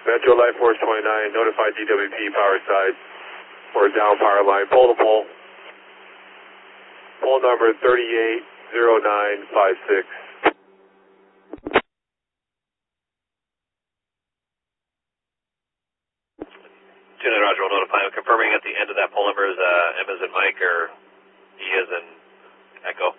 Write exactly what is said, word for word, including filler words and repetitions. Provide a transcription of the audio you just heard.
Metro Life Force twenty-nine, notify D W P power side for down power line. Pole to pole. Pole number thirty-eight zero nine five six. two nine Roger, we'll notify him. Confirming at the end of that pole number is uh, M as in Mike or E as in Echo.